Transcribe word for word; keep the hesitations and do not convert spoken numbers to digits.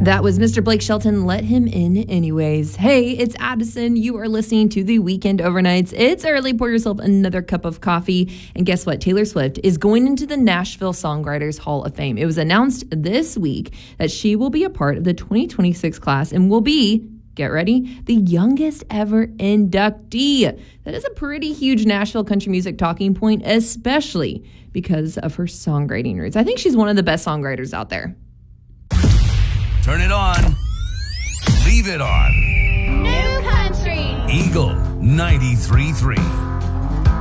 That was Mister Blake Shelton, Let Him In Anyways. Hey, it's Addison. You are listening to The Weekend Overnights. It's early. Pour yourself another cup of coffee. And guess what? Taylor Swift is going into the Nashville Songwriters Hall of Fame. It was announced this week that she will be a part of the twenty twenty-six class and will be, get ready, the youngest ever inductee. That is a pretty huge Nashville country music talking point, especially because of her songwriting roots. I think she's one of the best songwriters out there. Turn it on. Leave it on. New Country. Eagle ninety-three point three.